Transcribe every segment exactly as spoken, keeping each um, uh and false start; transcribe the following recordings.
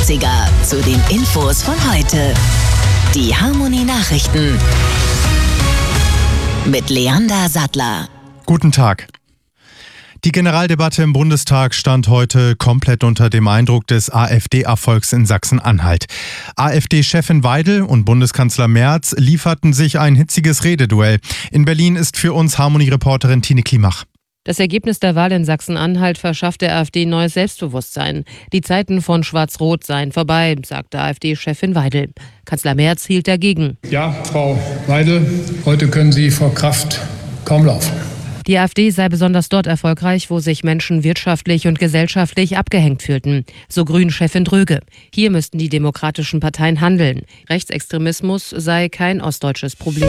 neunziger zu den Infos von heute. Die Harmony Nachrichten mit Leander Sattler. Guten Tag. Die Generaldebatte im Bundestag stand heute komplett unter dem Eindruck des AfD-Erfolgs in Sachsen-Anhalt. AfD-Chefin Weidel und Bundeskanzler Merz lieferten sich ein hitziges Rededuell. In Berlin ist für uns Harmony-Reporterin Tine Klimach. Das Ergebnis der Wahl in Sachsen-Anhalt verschafft der AfD neues Selbstbewusstsein. Die Zeiten von Schwarz-Rot seien vorbei, sagte AfD-Chefin Weidel. Kanzler Merz hielt dagegen. Ja, Frau Weidel, heute können Sie vor Kraft kaum laufen. Die AfD sei besonders dort erfolgreich, wo sich Menschen wirtschaftlich und gesellschaftlich abgehängt fühlten. So Grünen-Chefin Dröge. Hier müssten die demokratischen Parteien handeln. Rechtsextremismus sei kein ostdeutsches Problem.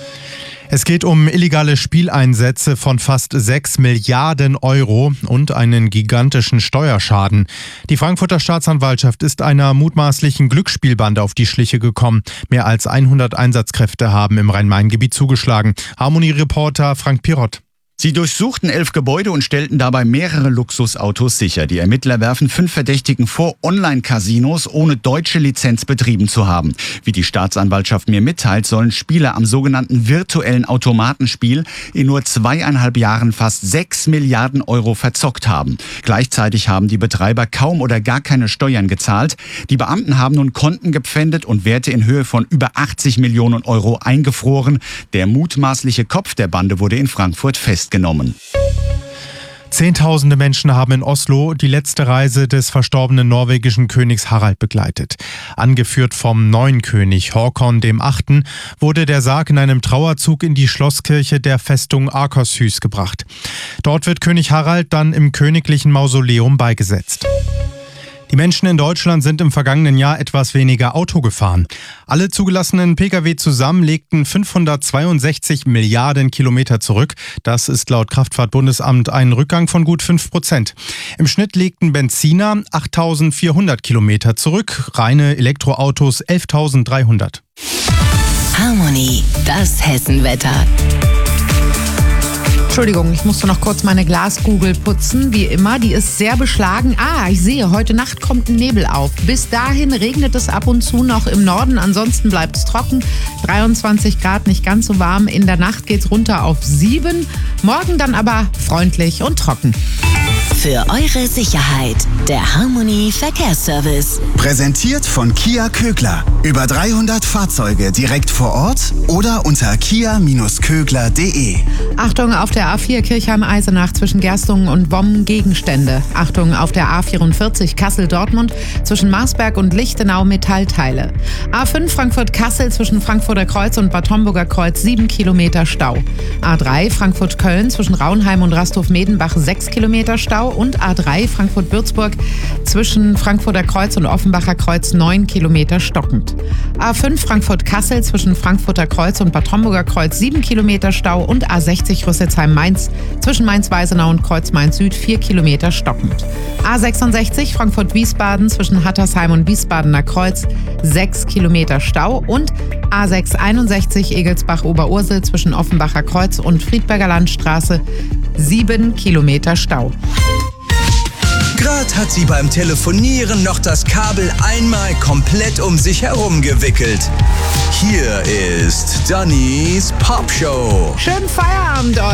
Es geht um illegale Spieleinsätze von fast sechs Milliarden Euro und einen gigantischen Steuerschaden. Die Frankfurter Staatsanwaltschaft ist einer mutmaßlichen Glücksspielbande auf die Schliche gekommen. Mehr als hundert Einsatzkräfte haben im Rhein-Main-Gebiet zugeschlagen. Harmony-Reporter Frank Pirott. Sie durchsuchten elf Gebäude und stellten dabei mehrere Luxusautos sicher. Die Ermittler werfen fünf Verdächtigen vor, Online-Casinos ohne deutsche Lizenz betrieben zu haben. Wie die Staatsanwaltschaft mir mitteilt, sollen Spieler am sogenannten virtuellen Automatenspiel in nur zweieinhalb Jahren fast sechs Milliarden Euro verzockt haben. Gleichzeitig haben die Betreiber kaum oder gar keine Steuern gezahlt. Die Beamten haben nun Konten gepfändet und Werte in Höhe von über achtzig Millionen Euro eingefroren. Der mutmaßliche Kopf der Bande wurde in Frankfurt festgenommen. Genommen. Zehntausende Menschen haben in Oslo die letzte Reise des verstorbenen norwegischen Königs Harald begleitet. Angeführt vom neuen König Håkon dem Achten wurde der Sarg in einem Trauerzug in die Schlosskirche der Festung Akershus gebracht. Dort wird König Harald dann im königlichen Mausoleum beigesetzt. Die Menschen in Deutschland sind im vergangenen Jahr etwas weniger Auto gefahren. Alle zugelassenen Pkw zusammen legten fünfhundertzweiundsechzig Milliarden Kilometer zurück. Das ist laut Kraftfahrtbundesamt ein Rückgang von gut fünf Prozent. Im Schnitt legten Benziner achttausendvierhundert Kilometer zurück, reine Elektroautos elftausenddreihundert. Harmony, das Hessenwetter. Entschuldigung, ich musste noch kurz meine Glaskugel putzen, wie immer. Die ist sehr beschlagen. Ah, ich sehe, heute Nacht kommt ein Nebel auf. Bis dahin regnet es ab und zu noch im Norden, ansonsten bleibt es trocken. dreiundzwanzig Grad, nicht ganz so warm. In der Nacht geht's runter auf sieben. Morgen dann aber freundlich und trocken. Für eure Sicherheit, der Harmony Verkehrsservice. Präsentiert von Kia Kögler. Über dreihundert Fahrzeuge direkt vor Ort oder unter kia Kögler punkt de. Achtung auf der A vier Kirchheim-Eisenach zwischen Gerstungen und Wommen Gegenstände. Achtung auf der A vierundvierzig Kassel-Dortmund zwischen Marsberg und Lichtenau Metallteile. A fünf Frankfurt-Kassel zwischen Frankfurter Kreuz und Bad Homburger Kreuz sieben Kilometer Stau. A drei Frankfurt-Köln zwischen Raunheim und Rasthof-Medenbach sechs Kilometer Stau und A drei Frankfurt-Würzburg zwischen Frankfurter Kreuz und Offenbacher Kreuz neun Kilometer stockend. A fünf Frankfurt-Kassel zwischen Frankfurter Kreuz und Bad Homburger Kreuz sieben Kilometer Stau und A sechzig Rüsselsheim-Mainz zwischen Mainz-Weisenau und Kreuz-Main-Süd vier Kilometer stockend. A sechsundsechzig Frankfurt-Wiesbaden zwischen Hattersheim und Wiesbadener Kreuz sechs Kilometer Stau und A sechs einundsechzig Egelsbach-Oberursel zwischen Offenbacher Kreuz und Friedberger Landstraße sieben Kilometer Stau. Gerade hat sie beim Telefonieren noch das Kabel einmal komplett um sich herum gewickelt. Hier ist Dannys Popshow. Schönen Feierabend euch.